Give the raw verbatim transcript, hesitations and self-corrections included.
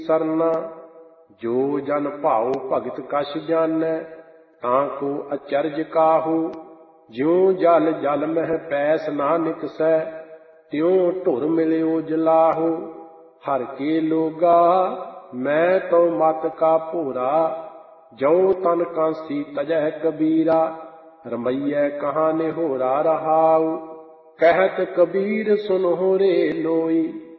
सरना। जो जन भाव भगत कछ जानै, तां को अचरज काहू। ज्यों जल जल मह पैस ना निकसै, त्यों ढुर मिलियो जलाहू। हर के लोगा मैं तो मत का भोरा, जो तन कांसी तजह कबीरा। रमैया कहाँ निहोरा रहाऊ, कहत कबीर सुन हो रे लोई।